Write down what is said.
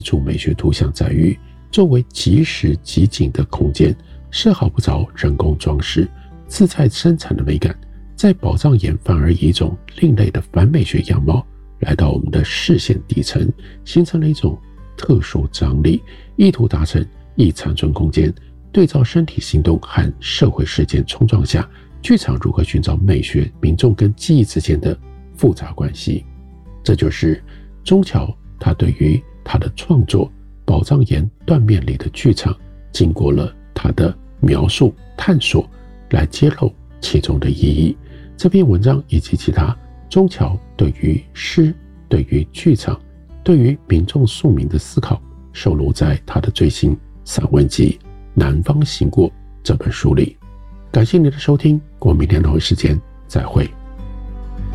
处美学图像在于，作为即时即景的空间，丝毫不着人工装饰，自在生产的美感，在宝藏岩反而以一种另类的反美学样貌来到我们的视线底层，形成了一种特殊张力，意图达成以残存空间对照身体行动和社会事件冲撞下，剧场如何寻找美学、民众跟记忆之间的复杂关系。这就是钟桥他对于他的创作《宝藏岩断面里的剧场》经过了他的描述探索来揭露其中的意义。这篇文章以及其他钟桥对于诗、对于剧场、对于民众庶民的思考，收录在他的最新散文集《南方行过》这本书里。感谢你的收听，我们明天同一时间再会。